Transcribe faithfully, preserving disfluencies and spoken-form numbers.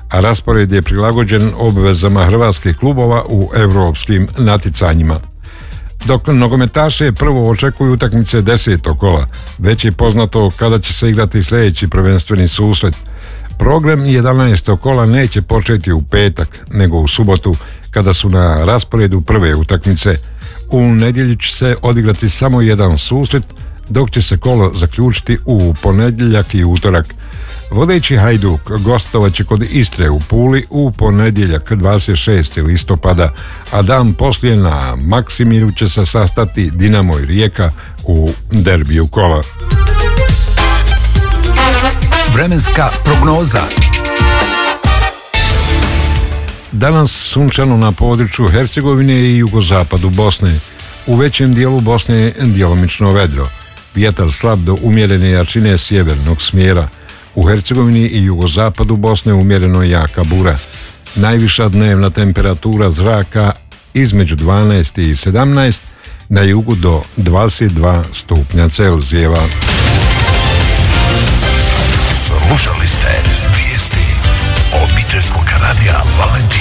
a raspored je prilagođen obvezama hrvatskih klubova u europskim natjecanjima. Dok nogometaše prvo očekuju utakmice desetog kola, već je poznato kada će se igrati sljedeći prvenstveni susret. Program jedanaestog kola neće početi u petak, nego u subotu, kada su na rasporedu prve utakmice. U nedjelju će se odigrati samo jedan susret, dok će se kolo zaključiti u ponedjeljak i utorak. Vodeći Hajduk gostovat će kod Istre u Puli u ponedjeljak dvadeset šestog listopada, a dan poslije na Maksimiru će se sastati Dinamo i Rijeka u derbiju kola. Vremenska prognoza. Danas sunčano na području Hercegovine i jugozapadu Bosne. U većem dijelu Bosne djelomično vedro. Vjetar slab do umjerene jačine sjevernog smjera. U Hercegovini i jugozapadu Bosne umjereno jaka bura. Najviša dnevna temperatura zraka između dvanaest i sedamnaest, na jugu do dvadeset dva stupnja Celzijeva. Slušali ste vijesti obiteljskog radija Valentina.